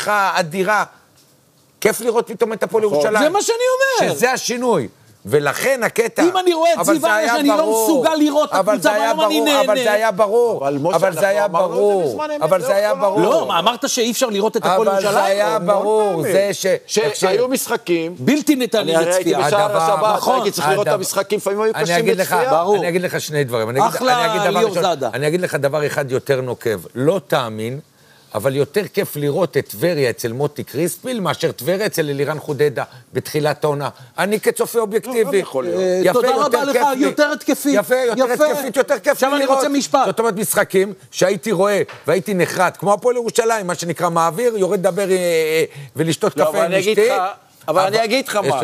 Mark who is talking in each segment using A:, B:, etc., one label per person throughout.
A: צמיחה אדירה. כיף לראות פתאום את הפועל ירושלים.
B: זה מה שאני אומר.
A: שזה השינוי. ולכן הקטע...
B: אם אני רואה את זיו אריה שאני לא מסוגל לראות את הקבוצה והיום אני נהנה.
A: אבל זה היה ברור. אבל זה היה ברור. אבל זה היה ברור.
B: לא, אמרת שאי אפשר לראות את הפועל ירושלים?
A: אבל זה היה ברור. זה
C: שהיו משחקים.
B: בלתי ניתנים לצפייה.
C: אני ראיתי בשער השבת, הייתי צריך לראות את המשחקים, לפעמים היו קשים לצפייה.
A: אני אגיד לך שני דברים.
B: אחלה ליאור זאדה.
A: אני אגיד לך דבר אחד יותר נוקב. לא תאמין, אבל יותר כיף לראות את טבריה אצל מוטי קריספיל, מאשר טבריה אצל אלירן חודדה בתחילת העונה. אני כצופה אובייקטיבי.
B: תודה רבה לך, יותר התקפית.
A: יפה, יותר התקפית, יותר כיף
B: עכשיו אני רוצה משפט.
A: זאת אומרת משחקים שהייתי רואה והייתי נחרט, כמו הפועל ירושלים, מה שנקרא מעביר, יורד לדבר ולשתות קפה עם אשתי.
C: אבל אני אגיד לך מה,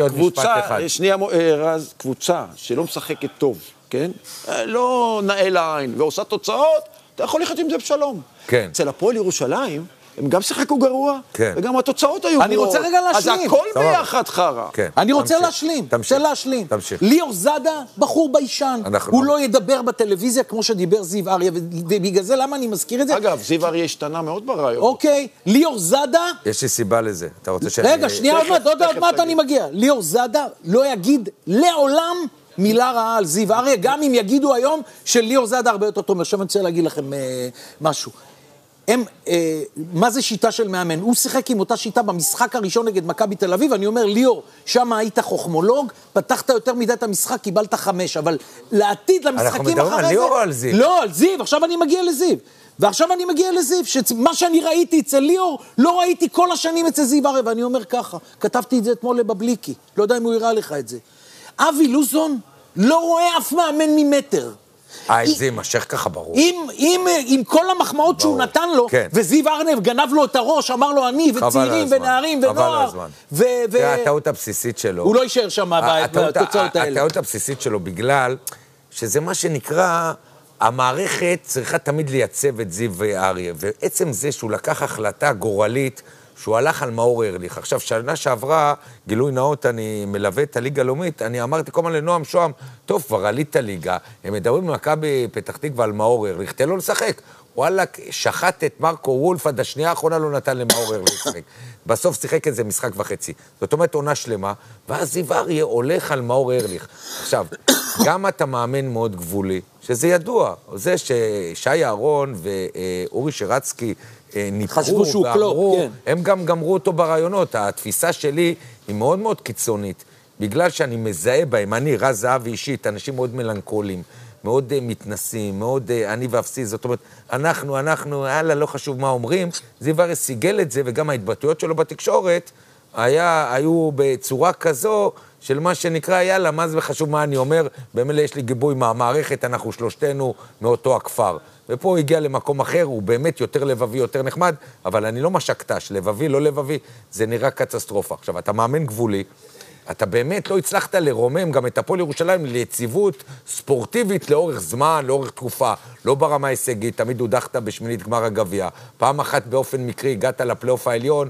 C: קבוצה שלא משחקת טוב, כן? לא נאה לעין ועושה תוצאות, אתה יכול לחיות עם זה בשלום.
A: כן.
C: אצל הפועל ירושלים, הם גם שיחקו גרוע, וגם התוצאות היו גרועות.
B: אני רוצה רגע להשלים.
C: אז הכל ביחד חרא.
B: אני רוצה להשלים. ליאור זאדה, בחור ביישן. הוא לא ידבר בטלוויזיה כמו שדיבר זיו אריה, ובגלל זה למה אני מזכיר את זה?
C: אגב, זיו אריה השתנה מאוד ברעיון.
B: אוקיי, ליאור זאדה...
A: יש לי סיבה לזה. אתה רוצה שאני...
B: רגע, שנייה, עוד מעט אני מגיע. ליאור זאדה לא יגיד לעולם מילה רעה על זיו אריה, גם אם יגידו היום שליאור זאדה הרבה יותר טוב. עכשיו אני רוצה להגיד לכם משהו. מה זה שיטה של מאמן? הוא שיחק עם אותה שיטה במשחק הראשון נגד מכבי תל אביב, אני אומר, ליאור, שם היית חוכמולוג, פתחת יותר מדי את המשחק, קיבלת 5, אבל לעתיד למשחקים אחרי זה...
A: אנחנו מדברים על ליאור או על זיו?
B: לא, על זיו, עכשיו אני מגיע לזיו. ועכשיו אני מגיע לזיו, שמה שאני ראיתי אצל ליאור, לא ראיתי כל השנים אצל זיו אריה, ואני אומר ככה, כתבתי את זה אתמול לבבליקי, לא יודע אם הוא יראה לך את זה. אבי לוזון לא רואה אף מאמן ממטר.
A: זה יימשך ככה, ברור.
B: עם כל המחמאות שהוא נתן לו, וזיו אריה גנב לו את הראש, אמר לו אני, וצעירים ונערים ונוער.
A: הטעות הבסיסית שלו.
B: הוא לא יישאר שם בתוצאות האלה.
A: הטעות הבסיסית שלו בגלל שזה מה שנקרא, המערכת צריכה תמיד לייצב את זיו אריה, ועצם זה שהוא לקח החלטה גורלית, שהוא הלך על מאור ארליך. עכשיו, שנה שעברה, גילוי נאות, אני מלווה את הליגה הלאומית, אני אמרתי כל הזמן לנועם שוהם, טוב, כבר עלית את הליגה, הם מדברים במכבי פתח תקווה על מאור ארליך, תן לו לשחק. וואלה, שחט את מרקו וולף, עד השנייה האחרונה לא נתן למאור ארליך לשחק. בסוף שיחק איזה משחק וחצי. זאת אומרת, עונה שלמה, ואז זיו אריה הולך על מאור ארליך. עכשיו, גם אתה מאמן מאוד גבולי, שזה ידוע, זה ששי אהרון ואורי שרצקי
B: חשבו שהוא קלופ, כן.
A: הם גם גמרו אותו ברעיונות. התפיסה שלי היא מאוד מאוד קיצונית, בגלל שאני מזהה בהם, אני, רז זהב אישית, אנשים מאוד מלנכולים, מאוד מתנסים, מאוד אני ואפסי, זאת אומרת, אנחנו, יאללה, לא חשוב מה אומרים, זיו אריה סיגל את זה, וגם ההתבטאויות שלו בתקשורת, היו בצורה כזו, של מה שנקרא, יאללה, מה זה חשוב מה אני אומר, במילא יש לי גיבוי מהמערכת, אנחנו שלושתנו מאותו הכפר. ופה הוא הגיע למקום אחר, הוא באמת יותר לבבי, יותר נחמד, אבל אני לא משקטש, לבבי, לא לבבי, זה נראה קטסטרופה. עכשיו, אתה מאמן גבולי, אתה באמת לא הצלחת לרומם גם את הפועל ירושלים ליציבות ספורטיבית לאורך זמן, לאורך תקופה, לא ברמה הישגית, תמיד הודחת בשמינית גמר הגביע, פעם אחת באופן מקרי הגעת לפלייאוף העליון,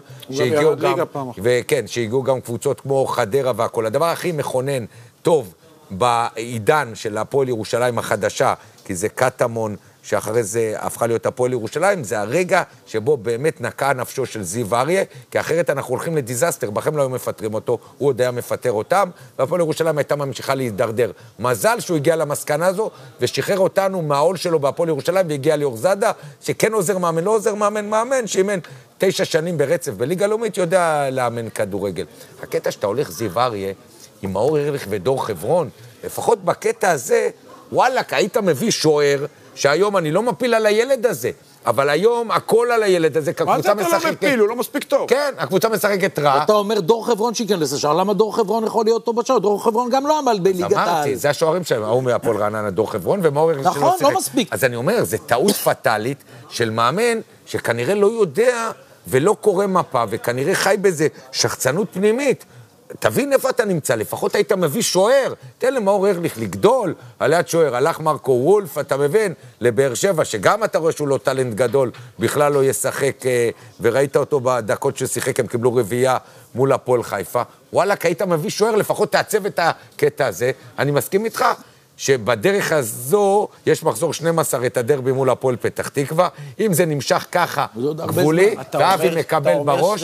A: שהגיעו גם קבוצות כמו חדרה והכל. הדבר הכי מכונן, טוב, בעידן של הפועל ירושלים החדשה, כי זה קטמון, שאחרי זה הפכה להיות הפועל ירושלים, זה הרגע שבו באמת נקע נפשו של זיו אריה, כי אחרת אנחנו הולכים לדיזסטר, בכם לא היו מפטרים אותו, הוא עוד היה מפטר אותם, והפועל ירושלים הייתה ממשיכה להידרדר. מזל שהוא הגיע למסקנה הזו, ושחרר אותנו מהעול שלו בהפועל ירושלים, והגיע ליאור זאדה, שכן עוזר מאמן, לא עוזר מאמן, שאימן 9 שנים ברצף בליגה לאומית, יודע לאמן כדורגל. הקטע שאתה הולך זיו אריה, עם מאור ארליך ודור חברון, לפחות בקטע הזה, וואלה, היית מביא שוער, שהיום אני לא מפיל על הילד הזה, אבל היום הכל על הילד הזה, כי הקבוצה משחקת...
C: מה אתה לא מפיל? הוא לא מספיק טוב.
A: כן, הקבוצה משחקת רע.
B: אתה אומר דור חברון שייכנס לשער, למה דור חברון יכול להיות טוב בשער? דור חברון גם לא עמל בליגת העל.
A: אמרתי, זה השוערים שלהם, ההוא מהפועל רעננה, דור חברון, ומאור ארליך שלא
B: נכון,
A: שיחק.
B: לא מספיק.
A: אז אני אומר, זה טעות פטאלית של מאמן, שכנראה לא יודע ולא קורא מפה, וכנראה חי בזה שחצנות פנימית. תבין איפה אתה נמצא, לפחות היית מביא שוער, תן למאור ארליך לגדול, על יד שוער, הלך מרקו וולף, אתה מבין, לבאר שבע, שגם אתה רואה שהוא לא טלנט גדול, בכלל לא ישחק, וראית אותו בדקות ששיחק, הם קיבלו רביעייה מול הפועל חיפה, וואלה, היית מביא שוער, לפחות תעצב את הקטע הזה, אני מסכים איתך, שבדרך הזו יש מחזור 12 את הדרבי מול הפועל פתח תקווה, אם זה נמשך ככה גבולי, ואבי מקבל בראש,